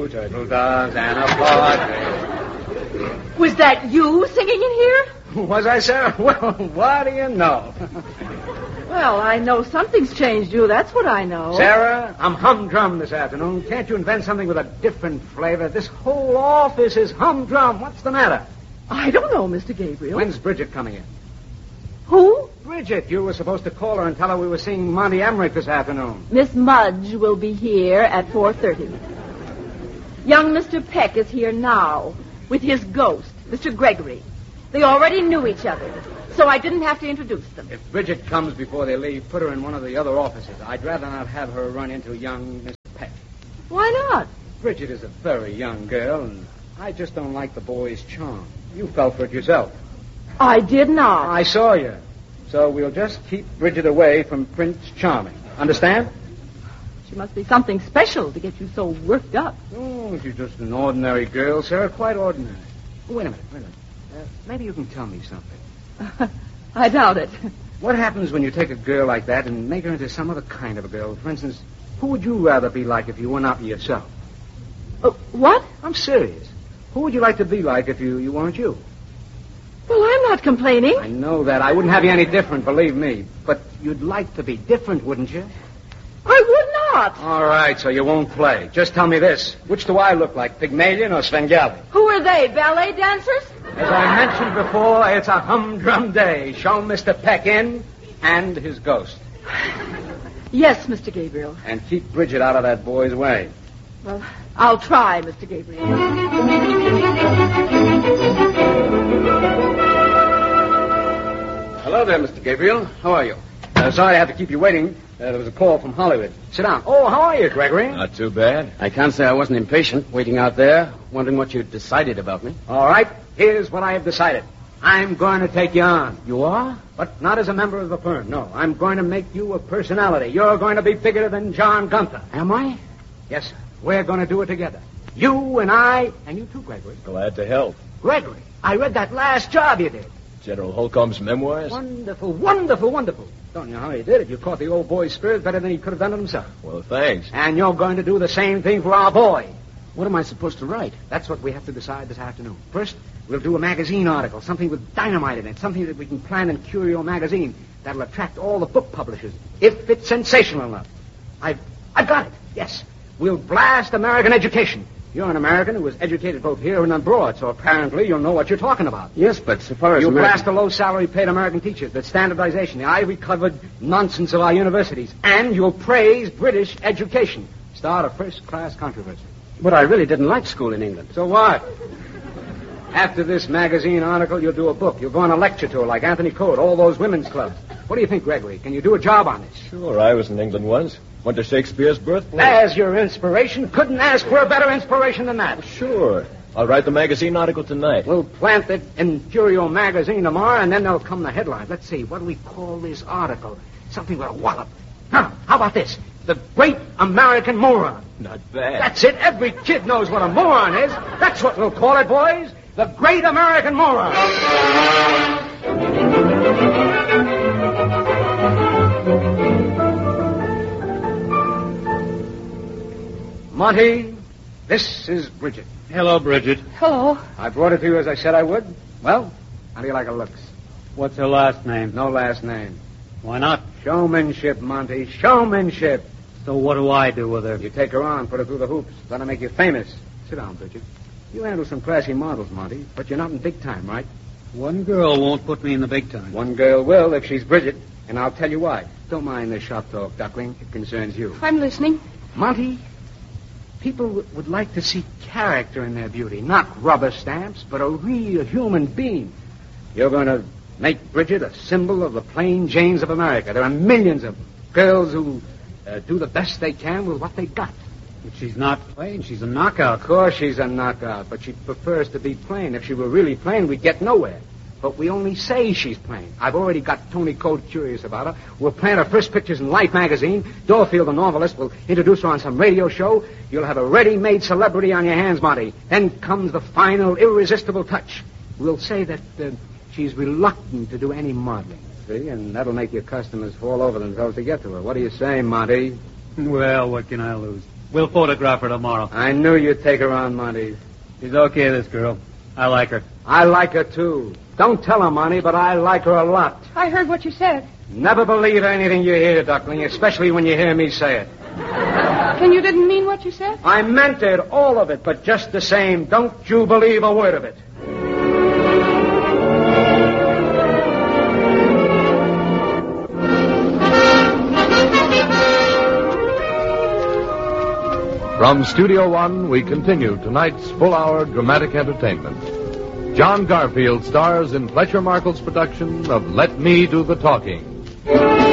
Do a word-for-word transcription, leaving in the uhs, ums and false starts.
turtle doves and a partridge. Was that you singing in here? Was I, Sarah? Well, what do you know? Well, I know something's changed you. That's what I know. Sarah, I'm humdrum this afternoon. Can't you invent something with a different flavor? This whole office is humdrum. What's the matter? I don't know, Mister Gabriel. When's Bridget coming in? Who? Bridget. You were supposed to call her and tell her we were seeing Monty Emmerich this afternoon. Miss Mudge will be here at four thirty. Young Mister Peck is here now with his ghost, Mister Gregory. They already knew each other, so I didn't have to introduce them. If Bridget comes before they leave, put her in one of the other offices. I'd rather not have her run into young Mister Peck. Why not? Bridget is a very young girl, and I just don't like the boy's charm. You fell for it yourself. I did not. I saw you. So we'll just keep Bridget away from Prince Charming. Understand? She must be something special to get you so worked up. Oh, she's just an ordinary girl, Sarah. Quite ordinary. Oh, wait a minute, wait a minute. Uh, maybe you can tell me something. I doubt it. What happens when you take a girl like that and make her into some other kind of a girl? For instance, who would you rather be like if you were not yourself? Uh, what? I'm serious. Who would you like to be like if you, you weren't you? Well, I'm not complaining. I know that. I wouldn't have you any different, believe me. But you'd like to be different, wouldn't you? I would not. All right, so you won't play. Just tell me this. Which do I look like, Pygmalion or Svengali? Who are they, ballet dancers? As I mentioned before, it's a humdrum day. Show Mister Peck in and his ghost. Yes, Mister Gabriel. And keep Bridget out of that boy's way. Well, I'll try, Mister Gabriel. Hello there, Mister Gabriel. How are you? Uh, sorry to have to keep you waiting. Uh, there was a call from Hollywood. Sit down. Oh, how are you, Gregory? Not too bad. I can't say I wasn't impatient, waiting out there, wondering what you decided about me. All right. Here's what I have decided. I'm going to take you on. You are? But not as a member of the firm, no. I'm going to make you a personality. You're going to be bigger than John Gunther. Am I? Yes, sir. We're going to do it together. You and I, and you too, Gregory. Glad to help. Gregory, I read that last job you did. General Holcomb's memoirs? Wonderful, wonderful, wonderful. Don't know how he did it. You caught the old boy's spirit better than he could have done it himself. Well, thanks. And you're going to do the same thing for our boy. What am I supposed to write? That's what we have to decide this afternoon. First, we'll do a magazine article, something with dynamite in it, something that we can plan in Curio magazine that'll attract all the book publishers, if it's sensational enough. I've, I've got it, yes. We'll blast American education. You're an American who was educated both here and abroad, so apparently you'll know what you're talking about. Yes, but so far as You'll American... blast the low-salary paid American teachers, the standardization, the ivy-covered nonsense of our universities, and you'll praise British education. Start a first-class controversy. But I really didn't like school in England. So what? After this magazine article, you'll do a book. You'll go on a lecture tour like Anthony Coe, all those women's clubs. What do you think, Gregory? Can you do a job on this? Sure, I was in England once. Went to Shakespeare's birthplace. As your inspiration, couldn't ask for a better inspiration than that. Sure. I'll write the magazine article tonight. We'll plant it in Curio magazine tomorrow, and then there'll come the headlines. Let's see, what do we call this article? Something with a wallop. Now, how about this? The Great American Moron. Not bad. That's it. Every kid knows what a moron is. That's what we'll call it, boys. The Great American Moron. Monty, this is Bridget. Hello, Bridget. Hello. I brought it to you as I said I would. Well, how do you like her looks? What's her last name? No last name. Why not? Showmanship, Monty. Showmanship. So what do I do with her? You take her on, put her through the hoops. That'll make you famous. Sit down, Bridget. You handle some classy models, Monty, but you're not in big time, right? One girl won't put me in the big time. One girl will if she's Bridget, and I'll tell you why. Don't mind the shop talk, Duckling. It concerns you. I'm listening. Monty, people w- would like to see character in their beauty, not rubber stamps, but a real human being. You're going to make Bridget a symbol of the plain Janes of America. There are millions of girls who uh, do the best they can with what they got. But she's not plain. She's a knockout. Of course she's a knockout, but she prefers to be plain. If she were really plain, we'd get nowhere. But we only say she's plain. I've already got Tony Code curious about her. We'll plant her first pictures in Life magazine. Dorfield, the novelist, will introduce her on some radio show. You'll have a ready-made celebrity on your hands, Monty. Then comes the final, irresistible touch. We'll say that uh, she's reluctant to do any modeling, see? And that'll make your customers fall over themselves to get to her. What do you say, Monty? Well, what can I lose? We'll photograph her tomorrow. I knew you'd take her on, Monty. She's okay, this girl. I like her. I like her, too. Don't tell her, Monty, but I like her a lot. I heard what you said. Never believe anything you hear, Duckling, especially when you hear me say it. Then you didn't mean what you said? I meant it, all of it, but just the same, don't you believe a word of it. From Studio One, we continue tonight's full-hour dramatic entertainment. John Garfield stars in Fletcher Markle's production of Let Me Do the Talking.